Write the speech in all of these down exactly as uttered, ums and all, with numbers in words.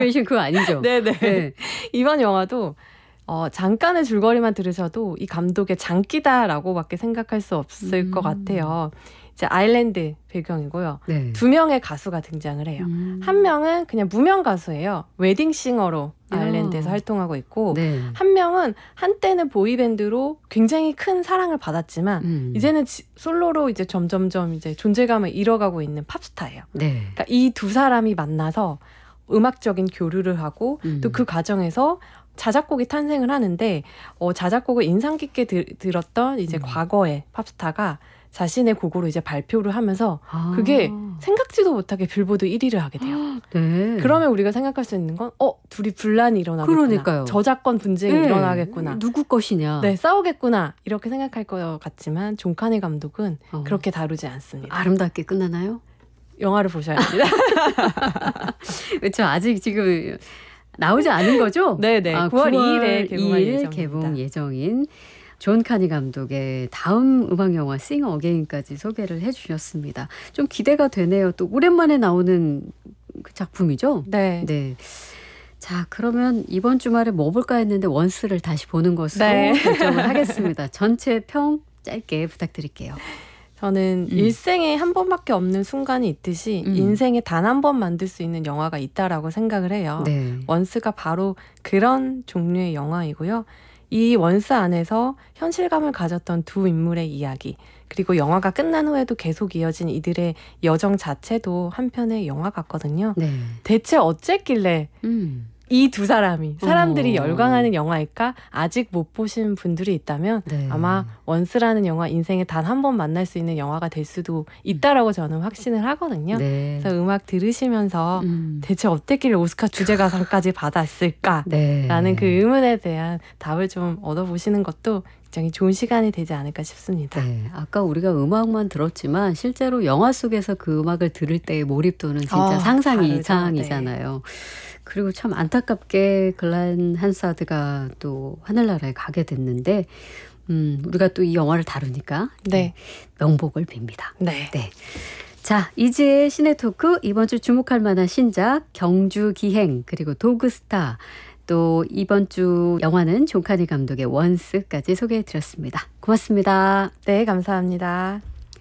애니메이션 그거 아니죠? 네네. 네. 이번 영화도 어, 잠깐의 줄거리만 들으셔도 이 감독의 장기다라고밖에 생각할 수 없을 음. 것 같아요. 이제 아일랜드 배경이고요. 네. 두 명의 가수가 등장을 해요. 음. 한 명은 그냥 무명 가수예요. 웨딩싱어로 아일랜드에서 야. 활동하고 있고 네. 한 명은 한때는 보이밴드로 굉장히 큰 사랑을 받았지만 음. 이제는 지, 솔로로 이제 점점점 이제 존재감을 잃어가고 있는 팝스타예요. 네. 그러니까 이 두 사람이 만나서 음악적인 교류를 하고 음. 또 그 과정에서 자작곡이 탄생을 하는데 어, 자작곡을 인상 깊게 들, 들었던 이제 음. 과거의 팝스타가 자신의 곡으로 이제 발표를 하면서 아. 그게 생각지도 못하게 빌보드 일 위를 하게 돼요. 네. 그러면 우리가 생각할 수 있는 건 어, 둘이 분란이 일어나겠구나. 그러니까요. 저작권 분쟁이 네. 일어나겠구나. 누구 것이냐. 네, 싸우겠구나. 이렇게 생각할 것 같지만 존 카니 감독은 어. 그렇게 다루지 않습니다. 아름답게 끝나나요? 영화를 보셔야 합니다. 그렇죠. 아직 지금 나오지 않은 거죠? 네네. 아, 구월 구월 이일에 개봉할 이일 예정입니다. 개봉 예정인 존 카니 감독의 다음 음악 영화 싱 어게인까지 소개를 해주셨습니다. 좀 기대가 되네요. 또 오랜만에 나오는 그 작품이죠? 네. 네. 자, 그러면 이번 주말에 뭐 볼까 했는데 원스를 다시 보는 것으로 네. 결정을 하겠습니다. 전체 평 짧게 부탁드릴게요. 저는 음. 일생에 한 번밖에 없는 순간이 있듯이 음. 인생에 단 한 번 만들 수 있는 영화가 있다라고 생각을 해요. 네. 원스가 바로 그런 종류의 영화이고요. 이 원스 안에서 현실감을 가졌던 두 인물의 이야기, 그리고 영화가 끝난 후에도 계속 이어진 이들의 여정 자체도 한편의 영화 같거든요. 네. 대체 어쨌길래 음. 이 두 사람이 사람들이 어. 열광하는 영화일까? 아직 못 보신 분들이 있다면 네. 아마 원스라는 영화 인생에 단 한 번 만날 수 있는 영화가 될 수도 있다라고 저는 확신을 하거든요. 네. 그래서 음악 들으시면서 음. 대체 어땠길래 오스카 주제가상까지 받았을까? 네. 라는 그 의문에 대한 답을 좀 얻어보시는 것도 굉장히 좋은 시간이 되지 않을까 싶습니다. 네, 아까 우리가 음악만 들었지만 실제로 영화 속에서 그 음악을 들을 때의 몰입도는 진짜 아, 상상이 다르죠. 이상이잖아요. 그리고 참 안타깝게 글렌 한사드가 또 하늘나라에 가게 됐는데 음, 우리가 또 이 영화를 다루니까 네. 명복을 빕니다. 네. 네. 자, 이지의 시네토크 이번 주 주목할 만한 신작 경주 기행 그리고 도그스타 또 이번 주 영화는 존 카니 감독의 원스까지 소개해드렸습니다. 고맙습니다. 네, 감사합니다.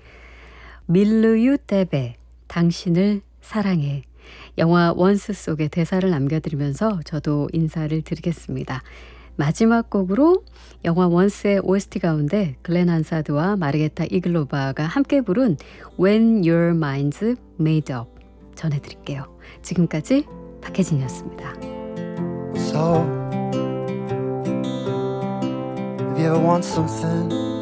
밀르유 떼베 당신을 사랑해 영화 원스 속의 대사를 남겨드리면서 저도 인사를 드리겠습니다. 마지막 곡으로 영화 원스의 오에스티 가운데 글렌 한사드와 마르게타 이글로바가 함께 부른 When Your Mind's Made Up 전해드릴게요. 지금까지 박혜진이었습니다. So, if you ever want something